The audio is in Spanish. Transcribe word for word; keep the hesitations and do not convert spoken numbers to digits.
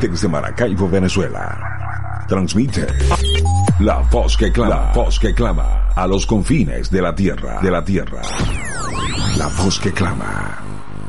desde Maracaibo, Venezuela. Transmite La Voz que Clama, La Voz que Clama a los confines de la tierra, de la tierra. La Voz que Clama.